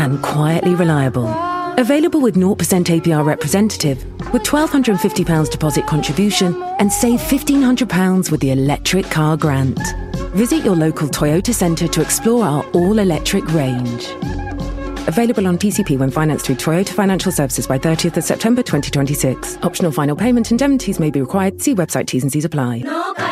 and quietly reliable. Available with 0% APR representative, with £1,250 deposit contribution and save £1,500 with the electric car grant. Visit your local Toyota centre to explore our all-electric range. Available on PCP when financed through Toyota Financial Services by 30th of September 2026. Optional final payment indemnities may be required. See website T's and C's apply.